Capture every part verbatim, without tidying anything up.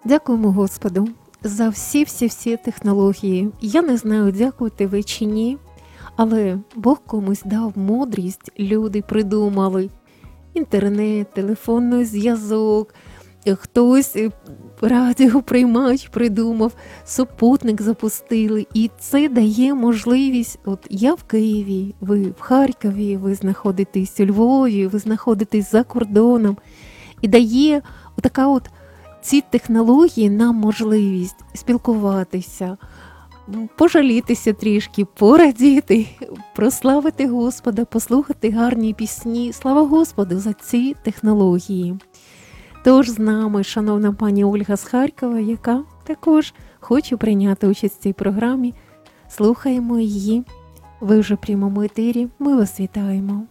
Дякуємо Господу за всі-всі-всі технології. Я не знаю, дякуєте ви чи ні, але Бог комусь дав мудрість, люди придумали інтернет, телефонний зв'язок, хтось радіоприймач придумав, супутник запустили. І це дає можливість, от я в Києві, ви в Харкові, ви знаходитесь у Львові, ви знаходитесь за кордоном. І дає отака от ці технології нам можливість спілкуватися, пожалітися трішки, порадіти, прославити Господа, послухати гарні пісні. Слава Господу за ці технології. Тож з нами шановна пані Ольга з Харкова, яка також хоче прийняти участь в цій програмі. Слухаємо її. Ви вже в прямому етері. Ми вас вітаємо.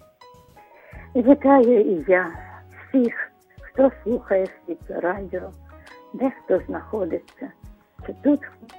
Вітаю і я всіх, хто слухає Світле Радіо, де хто знаходиться, чи тут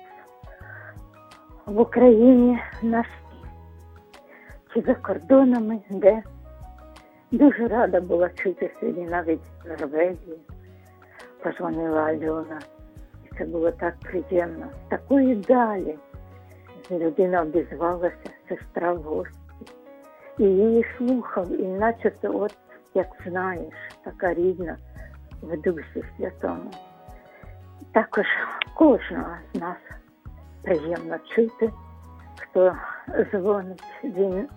в Україні, нашій, чи за кордонами, де. Дуже рада була чути сьогодні навіть в Норвегії. Позвонила Альона. І це було так приємно. З такої далі людина обізвалася, сестра в гості. І її слухав, і начебто, от, як знаєш, така рідна в Дусі Святому. Також кожного з нас приємно чути, хто дзвонить. Він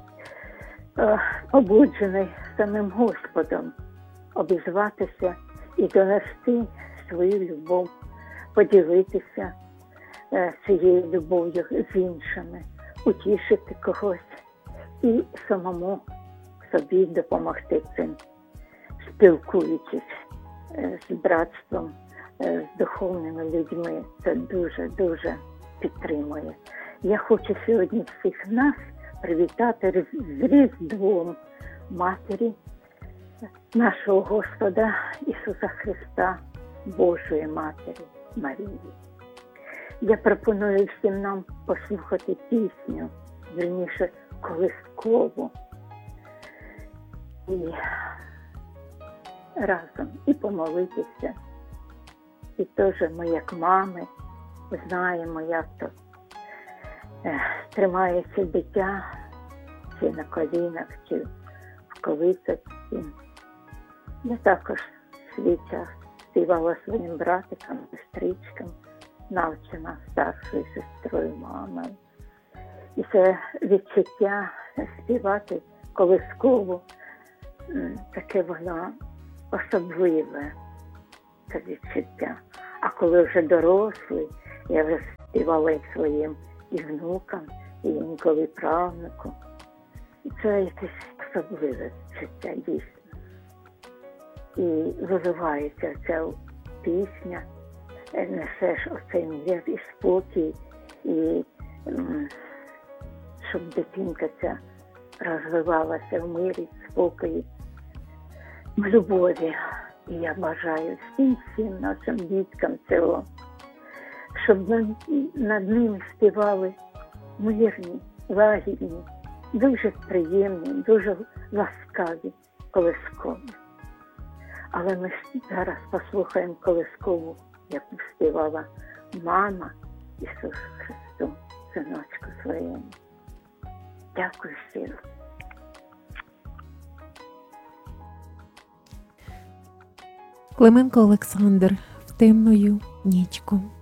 побуджений самим Господом обізватися і донести свою любов, поділитися цією любов'ю з іншими, утішити когось і самому собі допомогти цим, спілкуючись з братством, з духовними людьми. Це дуже-дуже підтримує. Я хочу сьогодні всіх нас привітати з Різдвом Матері нашого Господа Ісуса Христа, Божої Матері Марії. Я пропоную всім нам послухати пісню, вірніше, колискову, і разом і помолитися. І теж ми, як мами, знаємо, як то тримається дитя, чи на колінах, чи в колисочці. Я також свій час співала своїм братикам, сестричкам, навчена старшою сестрою, мамою. І це відчуття співати колискову, таке воно особливе, це відчуття. А коли вже дорослий, я вже співала і своїм і внукам, і інколи правнуку. І це якесь особливе життя, дійсно. І визивається ця пісня, несеш оцей мир і спокій, і щоб дитинка ця розвивалася в мирі, спокої, в любові. І я бажаю всім всім нашим діткам цього, щоб над ними співали мирні, лагідні, дуже приємні, дуже ласкаві колискові. Але ми зараз послухаємо колискову, яку співала мама Ісусу Христу, синочку своєму. Дякую щиро. Клименко Олександр в темною нічку.